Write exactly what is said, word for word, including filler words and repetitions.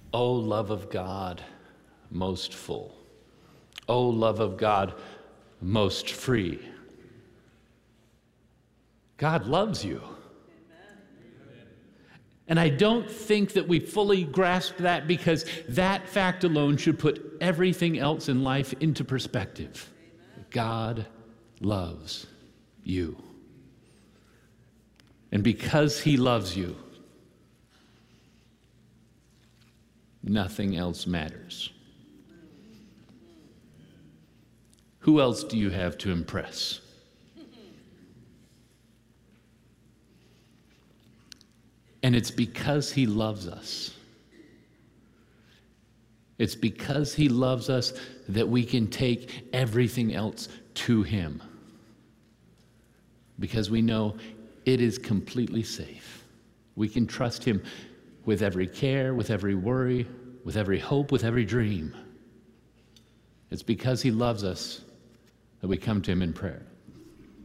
O love of God, most full. O love of God, most free. God loves you. And I don't think that we fully grasp that, because that fact alone should put everything else in life into perspective. God loves you. And because he loves you, nothing else matters. Who else do you have to impress? And it's because he loves us. It's because he loves us that we can take everything else to him. Because we know it is completely safe. We can trust him with every care, with every worry, with every hope, with every dream. It's because he loves us that we come to him in prayer.